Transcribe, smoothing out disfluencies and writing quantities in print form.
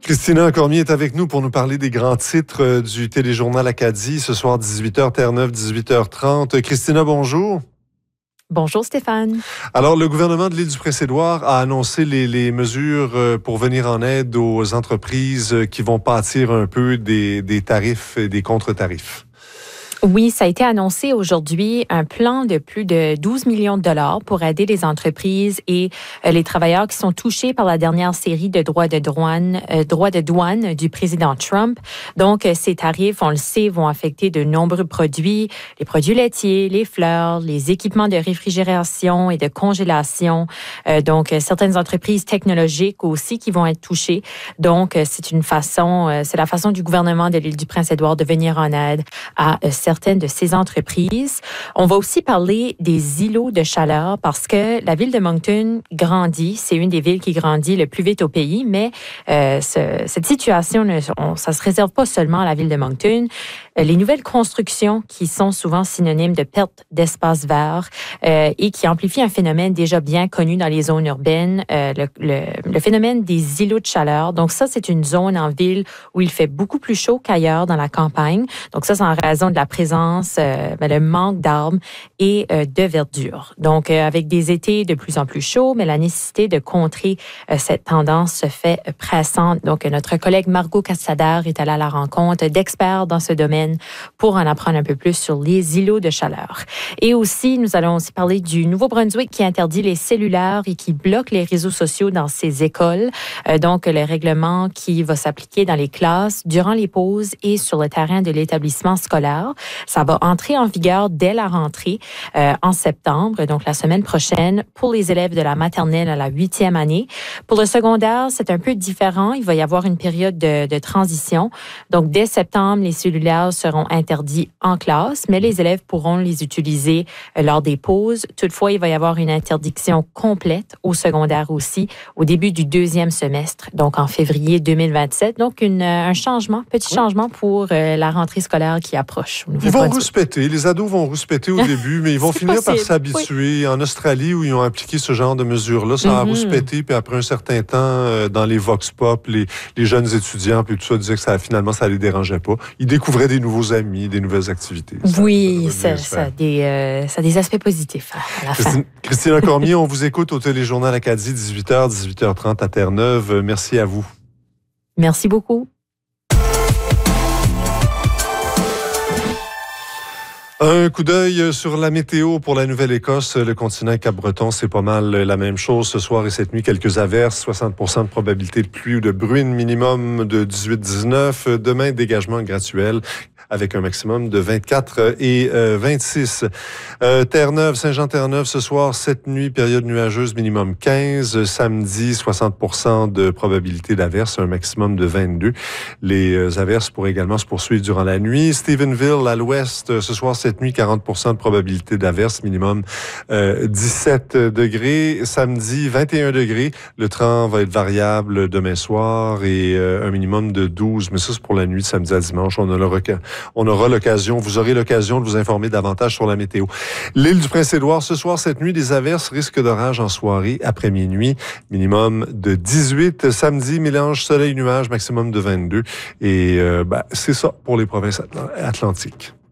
Christina Cormier est avec nous pour nous parler des grands titres du téléjournal Acadie. Ce soir, 18h, Terre-Neuve, 18h30. Christina, bonjour. Bonjour Stéphane. Alors, le gouvernement de l'île du Prince-Édouard a annoncé les mesures pour venir en aide aux entreprises qui vont pâtir un peu des tarifs et des contre-tarifs. Oui, ça a été annoncé aujourd'hui, un plan de plus de 12 millions de dollars pour aider les entreprises et les travailleurs qui sont touchés par la dernière série de droits de douane du président Trump. Donc, ces tarifs, on le sait, vont affecter de nombreux produits, les produits laitiers, les fleurs, les équipements de réfrigération et de congélation. Donc, certaines entreprises technologiques aussi qui vont être touchées. Donc, c'est la façon du gouvernement de l'île du Prince-Édouard de venir en aide à certaines de ces entreprises. On va aussi parler des îlots de chaleur parce que la ville de Moncton grandit. C'est une des villes qui grandit le plus vite au pays, mais cette situation, ça se réserve pas seulement à la ville de Moncton. Les nouvelles constructions qui sont souvent synonymes de perte d'espace vert et qui amplifient un phénomène déjà bien connu dans les zones urbaines, le phénomène des îlots de chaleur. Donc ça, c'est une zone en ville où il fait beaucoup plus chaud qu'ailleurs dans la campagne. Donc ça, c'est en raison de la présence, le manque d'arbres et de verdure. Donc avec des étés de plus en plus chauds, mais la nécessité de contrer cette tendance se fait pressante. Donc notre collègue Margot Cassader est allée à la rencontre d'experts dans ce domaine pour en apprendre un peu plus sur les îlots de chaleur. Et aussi, nous allons aussi parler du Nouveau-Brunswick qui interdit les cellulaires et qui bloque les réseaux sociaux dans ses écoles. Donc, le règlement qui va s'appliquer dans les classes, durant les pauses et sur le terrain de l'établissement scolaire. Ça va entrer en vigueur dès la rentrée en septembre, donc la semaine prochaine, pour les élèves de la maternelle à la 8e année. Pour le secondaire, c'est un peu différent. Il va y avoir une période de transition. Donc, dès septembre, les cellulaires seront interdits en classe, mais les élèves pourront les utiliser lors des pauses. Toutefois, il va y avoir une interdiction complète au secondaire aussi, au début du deuxième semestre, donc en février 2027. Donc, petit changement pour la rentrée scolaire qui approche. Ils vont rouspéter, les ados vont rouspéter au début, mais ils vont finir par s'habituer. Oui. En Australie, où ils ont appliqué ce genre de mesures-là, ça a rouspété, puis après un certain temps, dans les vox pop, les jeunes étudiants, puis tout ça, disaient que ça les dérangeait pas. Ils découvraient des nouveaux amis, des nouvelles activités. Oui, ça a des aspects positifs à la fin. Christina Cormier, on vous écoute au téléjournal Acadie, 18h, 18h30 à Terre-Neuve. Merci à vous. Merci beaucoup. Un coup d'œil sur la météo pour la Nouvelle-Écosse. Le continent Cap-Breton, c'est pas mal la même chose. Ce soir et cette nuit, quelques averses, 60% de probabilité de pluie ou de bruine, minimum de 18-19. Demain, dégagement graduel avec un maximum de 24 et 26. Terre-Neuve, Saint-Jean-Terre-Neuve, ce soir, cette nuit, période nuageuse, minimum 15. Samedi, 60% de probabilité d'averse, un maximum de 22. Les averses pourraient également se poursuivre durant la nuit. Stephenville, à l'ouest, ce soir, cette nuit, 40% de probabilité d'averse, minimum 17 degrés. Samedi, 21 degrés. Le temps va être variable demain soir et un minimum de 12. Mais ça, c'est pour la nuit de samedi à dimanche. Vous aurez l'occasion de vous informer davantage sur la météo. L'île du Prince-Édouard, ce soir, cette nuit, des averses, risque d'orage en soirée, après minuit, minimum de 18. Samedi, mélange soleil-nuage, maximum de 22. Et c'est ça pour les provinces atlantiques.